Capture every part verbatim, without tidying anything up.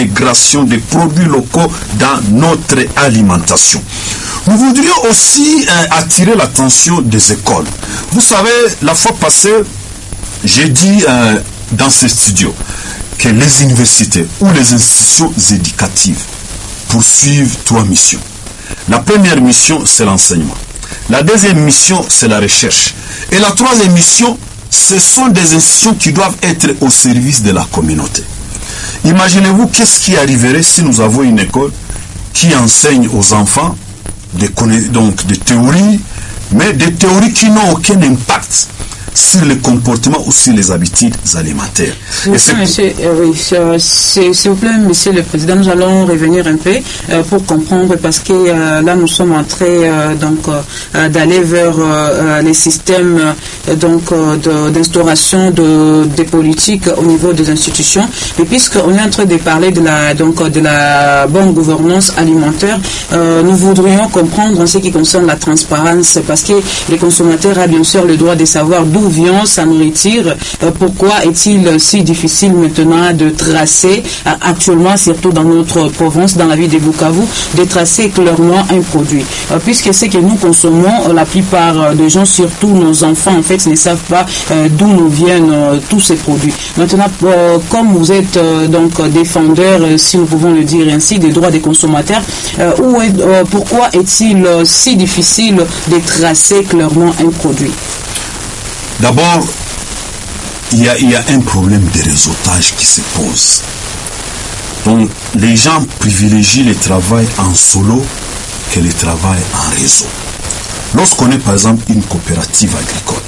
l'intégration des produits locaux dans notre alimentation. Nous voudrions aussi euh, attirer l'attention des écoles. Vous savez, la fois passée, j'ai dit euh, dans ce studio que les universités ou les institutions éducatives poursuivent trois missions. La première mission, c'est l'enseignement. La deuxième mission, c'est la recherche. Et la troisième mission, ce sont des institutions qui doivent être au service de la communauté. Imaginez-vous qu'est-ce qui arriverait si nous avons une école qui enseigne aux enfants des, donc des théories, mais des théories qui n'ont aucun impact sur le comportement ou sur les habitudes alimentaires. S'il vous plaît, monsieur, euh, oui, s'il vous plaît, monsieur le président, nous allons revenir un peu euh, pour comprendre, parce que euh, là nous sommes en train euh, donc euh, d'aller vers euh, les systèmes euh, donc euh, d'instauration de, des politiques au niveau des institutions. Et puisqu'on est en train de parler de la donc de la bonne gouvernance alimentaire, euh, nous voudrions comprendre en ce qui concerne la transparence, parce que les consommateurs ont bien sûr le droit de savoir d'où vient sa nourriture. Euh, pourquoi est-il si difficile maintenant de tracer, euh, actuellement, surtout dans notre province, dans la ville de Bukavu, de tracer clairement un produit. Euh, puisque ce que nous consommons, euh, la plupart euh, des gens, surtout nos enfants, en fait, ne savent pas euh, d'où nous viennent euh, tous ces produits. Maintenant, euh, comme vous êtes euh, donc défendeur, euh, si nous pouvons le dire ainsi, des droits des consommateurs, euh, où est, euh, pourquoi est-il euh, si difficile de tracer clairement un produit? D'abord, il y, a, il y a un problème de réseautage qui se pose. Donc, les gens privilégient le travail en solo que le travail en réseau. Lorsqu'on est, par exemple, une coopérative agricole,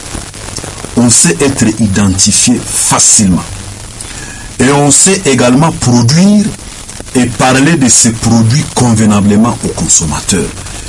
on sait être identifié facilement. Et on sait également produire et parler de ces produits convenablement aux consommateurs.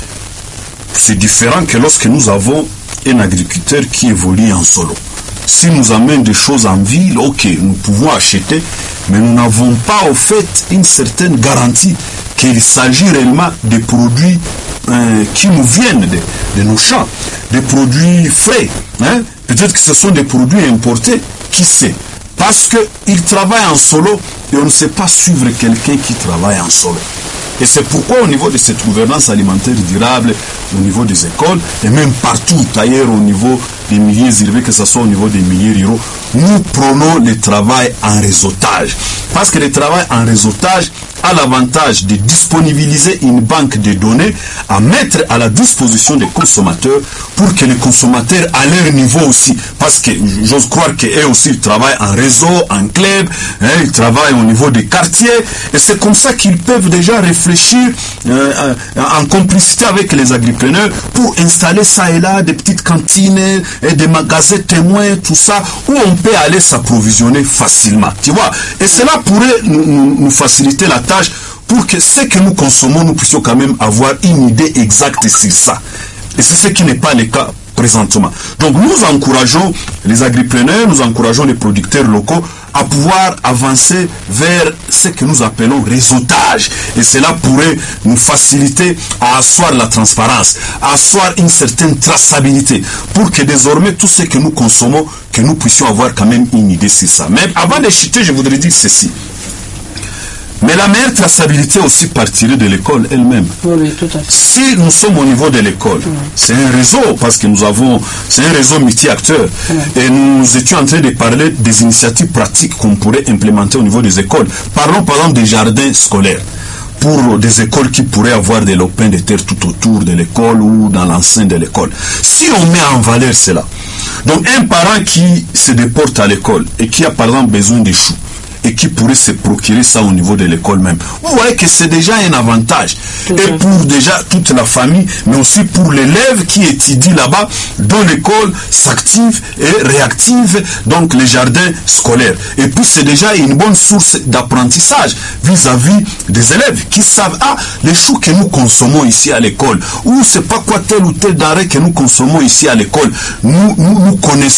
C'est différent que lorsque nous avons un agriculteur qui évolue en solo. S'il nous amène des choses en ville, ok, nous pouvons acheter, mais nous n'avons pas au fait une certaine garantie qu'il s'agit réellement des produits euh, qui nous viennent de, de nos champs, des produits frais. Hein? Peut-être que ce sont des produits importés, qui sait? Parce qu'il travaille en solo et on ne sait pas suivre quelqu'un qui travaille en solo. Et c'est pourquoi au niveau de cette gouvernance alimentaire durable, au niveau des écoles, et même partout ailleurs au niveau des milieux urbains, que ce soit au niveau des milieux ruraux, nous prenons le travail en réseautage. Parce que le travail en réseautage a l'avantage de disponibiliser une banque de données à mettre à la disposition des consommateurs pour que les consommateurs à leur niveau aussi, parce que j'ose croire qu'eux aussi ils travaillent en réseau, en club, hein, ils travaillent au niveau des quartiers, et c'est comme ça qu'ils peuvent déjà réfléchir euh, en complicité avec les agripreneurs pour installer ça et là des petites cantines et des magasins témoins, tout ça, où on peut aller s'approvisionner facilement, tu vois. Et cela pourrait nous, nous, nous faciliter la tâche pour que ce que nous consommons, nous puissions quand même avoir une idée exacte sur ça. Et c'est ce qui n'est pas le cas présentement. Donc nous encourageons les agripreneurs, nous encourageons les producteurs locaux à pouvoir avancer vers ce que nous appelons réseautage. Et cela pourrait nous faciliter à asseoir la transparence, à asseoir une certaine traçabilité, pour que désormais tout ce que nous consommons, que nous puissions avoir quand même une idée sur ça. Mais avant de chuter, je voudrais dire ceci. Mais la meilleure traçabilité aussi partirait de l'école elle-même. Oui, oui, tout à fait. Si nous sommes au niveau de l'école, oui. C'est un réseau, parce que nous avons, c'est un réseau multi-acteurs. Oui. Et nous étions en train de parler des initiatives pratiques qu'on pourrait implémenter au niveau des écoles. Parlons par exemple des jardins scolaires. Pour des écoles qui pourraient avoir des lopins de terre tout autour de l'école ou dans l'enceinte de l'école. Si on met en valeur cela, donc un parent qui se déporte à l'école et qui a par exemple besoin de choux, et qui pourrait se procurer ça au niveau de l'école même. Vous voyez que c'est déjà un avantage. Mmh. Et pour déjà toute la famille, mais aussi pour l'élève qui étudie là-bas, dont l'école s'active et réactive, donc les jardins scolaires. Et puis c'est déjà une bonne source d'apprentissage vis-à-vis des élèves qui savent, ah, les choux que nous consommons ici à l'école, ou c'est pas quoi tel ou tel denrée que nous consommons ici à l'école, nous, nous, nous connaissons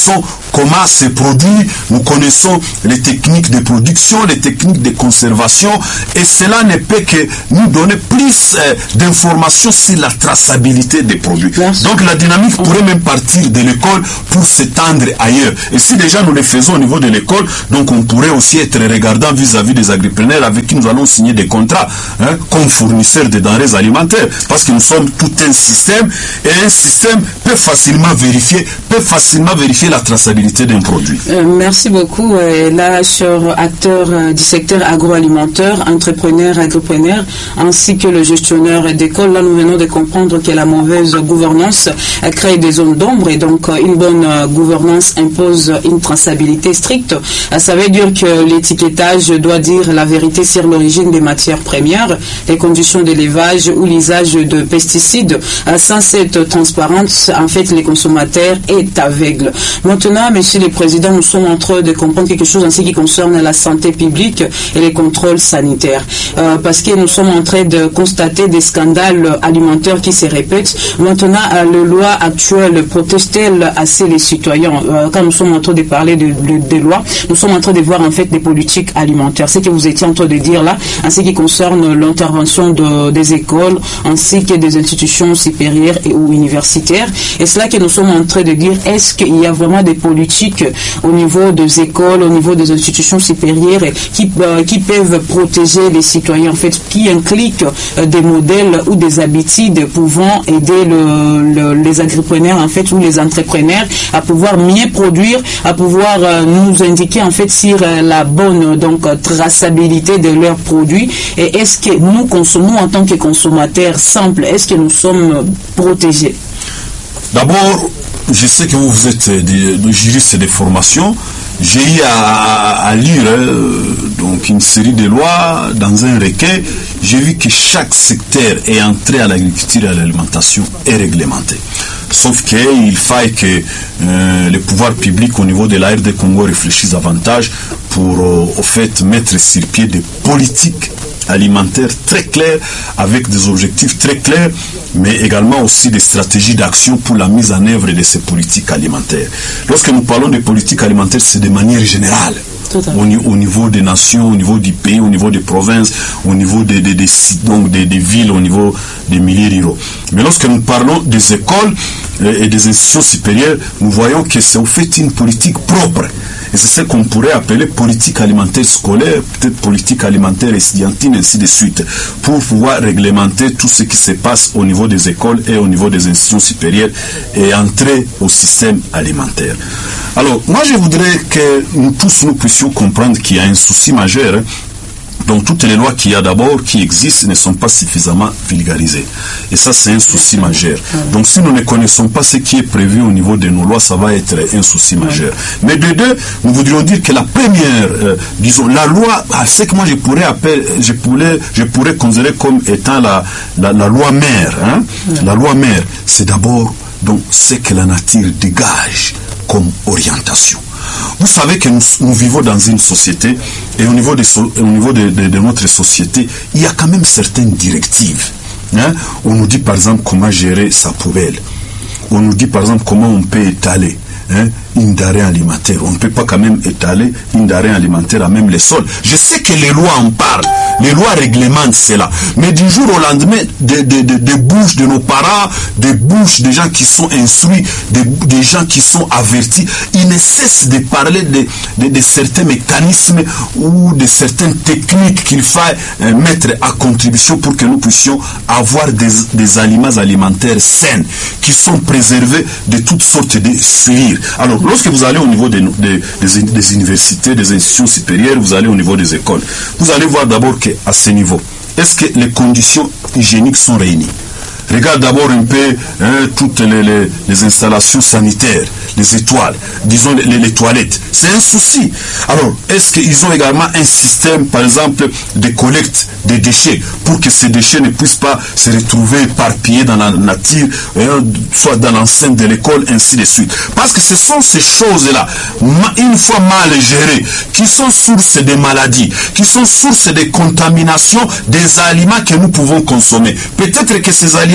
comment c'est produit, nous connaissons les techniques de production, les techniques de conservation, et cela ne peut que nous donner plus euh, d'informations sur la traçabilité des produits. Merci. Donc la dynamique pourrait même partir de l'école pour s'étendre ailleurs. Et si déjà nous le faisons au niveau de l'école, donc on pourrait aussi être regardant vis-à-vis des agripreneurs avec qui nous allons signer des contrats, hein, comme fournisseurs de denrées alimentaires, parce que nous sommes tout un système, et un système peut facilement vérifier, peut facilement vérifier la traçabilité d'un produit. Euh, merci beaucoup. Euh, là, sur acteurs euh, du secteur agroalimentaire, entrepreneurs, agripreneurs, ainsi que le gestionnaire d'école, là, nous venons de comprendre que la mauvaise gouvernance euh, crée des zones d'ombre, et donc euh, une bonne euh, gouvernance impose une traçabilité stricte. Euh, ça veut dire que l'étiquetage doit dire la vérité sur l'origine des matières premières, les conditions d'élevage ou l'usage de pesticides. Euh, sans cette transparence, en fait, les consommateurs est aveugle. Maintenant, Monsieur le Président, nous sommes en train de comprendre quelque chose en ce qui concerne la santé publique et les contrôles sanitaires. Euh, parce que nous sommes en train de constater des scandales alimentaires qui se répètent. Maintenant, euh, la loi actuelle protège-t-elle assez les citoyens? euh, Quand nous sommes en train de parler de, de, de lois, nous sommes en train de voir en fait des politiques alimentaires. Ce que vous étiez en train de dire là, en ce qui concerne l'intervention de, des écoles, ainsi que des institutions supérieures et ou universitaires. Et c'est là que nous sommes en train de dire, est-ce qu'il y a vraiment des politiques au niveau des écoles, au niveau des institutions supérieures qui, euh, qui peuvent protéger les citoyens, en fait, qui impliquent euh, des modèles ou des habitudes pouvant aider le, le, les agripreneurs, en fait, ou les entrepreneurs à pouvoir mieux produire, à pouvoir euh, nous indiquer, en fait, sur euh, la bonne donc traçabilité de leurs produits. Et est-ce que nous, consommons en tant que consommateurs simples, est-ce que nous sommes protégés? D'abord, je sais que vous, vous êtes des, des juristes de formation. J'ai eu à, à lire euh, donc une série de lois dans un recueil. J'ai vu que chaque secteur est entré à l'agriculture et à l'alimentation est réglementé. Sauf qu'il faille que euh, les pouvoirs publics au niveau de la R D Congo réfléchissent davantage pour euh, au fait mettre sur pied des politiques alimentaires très claires, avec des objectifs très clairs, mais également aussi des stratégies d'action pour la mise en œuvre de ces politiques alimentaires. Lorsque nous parlons de politiques alimentaires, c'est de manière générale. Au, au niveau des nations, au niveau du pays, au niveau des provinces, au niveau des, des, des, donc des, des villes, au niveau des milieux ruraux. Mais lorsque nous parlons des écoles et des institutions supérieures, nous voyons que c'est au fait une politique propre. Et c'est ce qu'on pourrait appeler politique alimentaire scolaire, peut-être politique alimentaire estudiantine, ainsi de suite, pour pouvoir réglementer tout ce qui se passe au niveau des écoles et au niveau des institutions supérieures et entrer au système alimentaire. Alors, moi je voudrais que nous tous nous puissions comprendre qu'il y a un souci majeur. Hein. Donc toutes les lois qu'il y a d'abord, qui existent, ne sont pas suffisamment vulgarisées. Et ça, c'est un souci majeur. Donc si nous ne connaissons pas ce qui est prévu au niveau de nos lois, ça va être un souci majeur. Mais de deux, nous voudrions dire que la première, euh, disons, la loi, c'est que moi je pourrais appeler, je pourrais, je pourrais considérer comme étant la, la, la loi mère. Hein? La loi mère, c'est d'abord donc ce que la nature dégage comme orientation. Vous savez que nous, nous vivons dans une société, et au niveau, de, au niveau de, de, de notre société, il y a quand même certaines directives. Hein? On nous dit par exemple comment gérer sa poubelle. On nous dit par exemple comment on peut étaler hein, une denrée alimentaire. On ne peut pas quand même étaler une denrée alimentaire à même les sols. Je sais que les lois en parlent. Les lois réglementent cela. Mais du jour au lendemain, des, des, des, des bouches de nos parents, des bouches des gens qui sont instruits, des, des gens qui sont avertis, ils ne cessent de parler de, de, de certains mécanismes ou de certaines techniques qu'il faut euh, mettre à contribution pour que nous puissions avoir des, des aliments alimentaires sains qui sont préservés de toutes sortes de sphères. Alors, lorsque vous allez au niveau des, des, des, des universités, des institutions supérieures, vous allez au niveau des écoles, vous allez voir d'abord que à ce niveau, est-ce que les conditions hygiéniques sont réunies? Regarde d'abord un peu hein, toutes les, les, les installations sanitaires, les étoiles, disons les, les, les toilettes. C'est un souci. Alors, est-ce qu'ils ont également un système, par exemple, de collecte des déchets pour que ces déchets ne puissent pas se retrouver éparpillés dans la nature, hein, soit dans l'enceinte de l'école, ainsi de suite. Parce que ce sont ces choses-là, une fois mal gérées, qui sont source des maladies, qui sont source des contaminations des aliments que nous pouvons consommer. Peut-être que ces aliments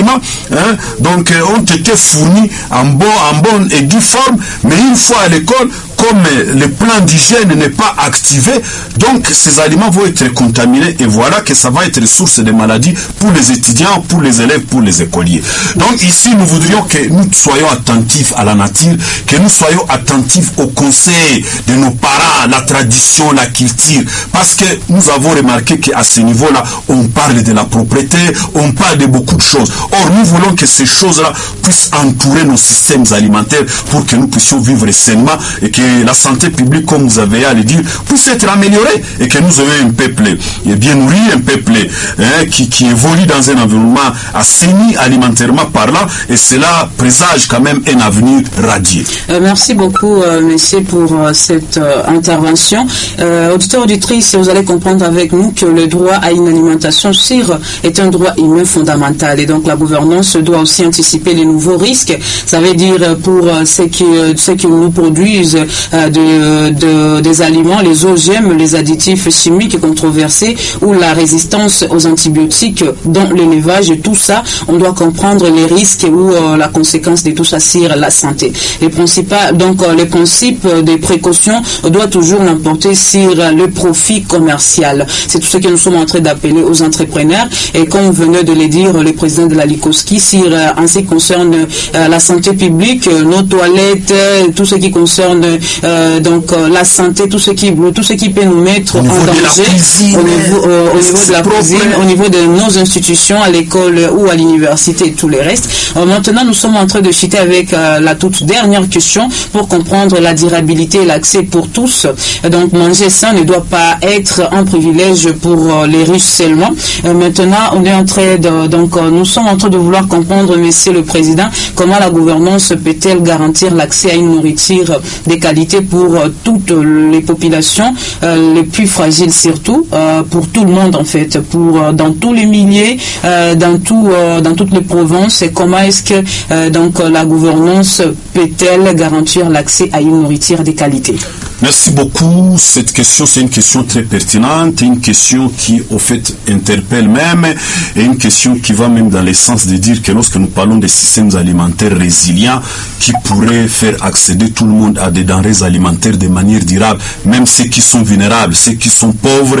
aliments, hein, donc euh, ont été fournis en, bon, en bonne et due forme, mais une fois à l'école, comme le plan d'hygiène n'est pas activé, donc ces aliments vont être contaminés et voilà que ça va être source de maladies pour les étudiants, pour les élèves, pour les écoliers. Donc ici, nous voudrions que nous soyons attentifs à la nature, que nous soyons attentifs aux conseils de nos parents, la tradition, la culture, parce que nous avons remarqué qu'à ce niveau-là, on parle de la propriété, on parle de beaucoup de choses. Or, nous voulons que ces choses-là puissent entourer nos systèmes alimentaires pour que nous puissions vivre sainement et que la santé publique, comme vous avez à le dire, puisse être améliorée et que nous ayons un peuple bien nourri, un peuple hein, qui, qui évolue dans un environnement assaini alimentairement parlant, et cela présage quand même un avenir radieux. Euh, merci beaucoup, euh, messieurs, pour euh, cette euh, intervention. Euh, auditeurs, auditrices, vous allez comprendre avec nous que le droit à une alimentation sûre est un droit humain fondamental, et donc la gouvernance doit aussi anticiper les nouveaux risques. Ça veut dire pour euh, ceux qui, euh, ceux qui nous produisent euh, de, de, des aliments, les O G M, les additifs chimiques controversés ou la résistance aux antibiotiques dans l'élevage, et tout ça, on doit comprendre les risques ou euh, la conséquence de tout ça sur la santé. Les principales, donc euh, les principes des précautions doivent toujours l'emporter sur le profit commercial. C'est tout ce que nous sommes en train d'appeler aux entrepreneurs, et comme venait de le dire le président de la Likoski, sur euh, en ce qui concerne euh, la santé publique, euh, nos toilettes, euh, tout ce qui concerne euh, donc euh, la santé, tout ce qui tout ce qui peut nous mettre en danger cuisine, au niveau, euh, au niveau de la cuisine, au niveau de nos institutions, à l'école ou à l'université et tout le reste. Euh, maintenant, nous sommes en train de chuter avec euh, la toute dernière question pour comprendre la durabilité et l'accès pour tous. Euh, donc, manger sain ne doit pas être un privilège pour euh, les riches seulement. Euh, maintenant, on est en train de, donc, euh, nous sommes en train de vouloir comprendre, Monsieur le Président, comment la gouvernance peut-elle garantir l'accès à une nourriture de qualité pour euh, toutes les populations, euh, les plus fragiles surtout, euh, pour tout le monde en fait, pour euh, dans tous les milliers, euh, dans tout, euh, dans toutes les provinces. Et comment est-ce que euh, donc la gouvernance peut-elle garantir l'accès à une nourriture de qualité? Merci beaucoup. Cette question, c'est une question très pertinente, une question qui, au fait, interpelle même, et une question qui va même dans le sens de dire que lorsque nous parlons des systèmes alimentaires résilients qui pourraient faire accéder tout le monde à des denrées alimentaires de manière durable, même ceux qui sont vulnérables, ceux qui sont pauvres,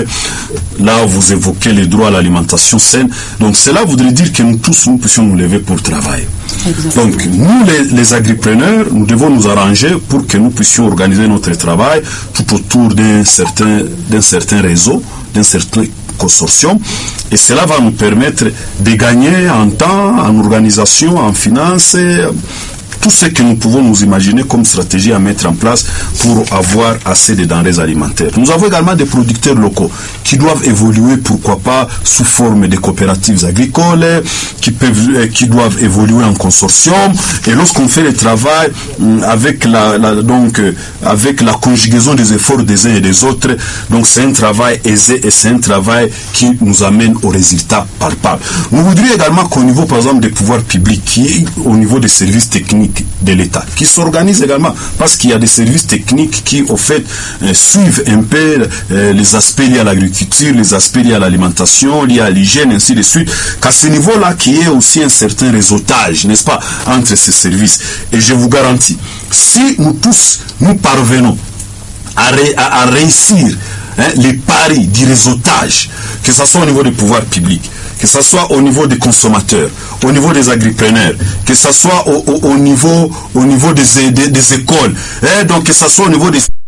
là vous évoquez les droits à l'alimentation saine. Donc cela voudrait dire que nous tous, nous puissions nous lever pour travailler. Exactement. Donc nous, les, les agripreneurs, nous devons nous arranger pour que nous puissions organiser notre travail tout autour d'un certain, d'un certain réseau, d'un certain consortium, et cela va nous permettre de gagner en temps, en organisation, en finances, tout ce que nous pouvons nous imaginer comme stratégie à mettre en place pour avoir assez de denrées alimentaires. Nous avons également des producteurs locaux qui doivent évoluer, pourquoi pas, sous forme de coopératives agricoles, qui peuvent, qui doivent évoluer en consortium. Et lorsqu'on fait le travail avec la, la donc avec la conjugaison des efforts des uns et des autres, donc c'est un travail aisé et c'est un travail qui nous amène aux résultats palpables. Nous voudrions également qu'au niveau, par exemple, des pouvoirs publics, qui est au niveau des services techniques de l'État, qui s'organisent également, parce qu'il y a des services techniques qui, au fait, euh, suivent un peu euh, les aspects liés à l'agriculture, les aspects liés à l'alimentation, liés à l'hygiène, ainsi de suite, qu'à ce niveau-là, qu'il y ait aussi un certain réseautage, n'est-ce pas, entre ces services. Et je vous garantis, si nous tous, nous parvenons à, ré, à, à réussir hein, les paris du réseautage, que ce soit au niveau des pouvoirs publics, que ce soit au niveau des consommateurs, au niveau des agripreneurs, que ce soit au, au, au niveau, au niveau des, des, des écoles, hein, donc que ce soit au niveau des